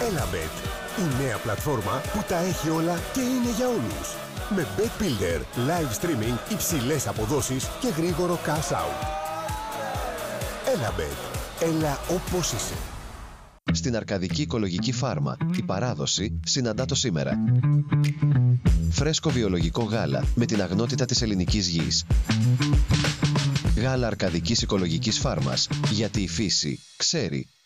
Elabet, η νέα πλατφόρμα που τα έχει όλα και είναι για όλους. Με Bet Builder, live streaming, υψηλές αποδόσεις και γρήγορο cash out. Elabet, έλα όπως είσαι. Στην Αρκαδική Οικολογική Φάρμα, η παράδοση συναντά το σήμερα. Φρέσκο βιολογικό γάλα με την αγνότητα της ελληνικής γης. Γάλα Αρκαδικής Οικολογικής Φάρμας, γιατί η φύση ξέρει.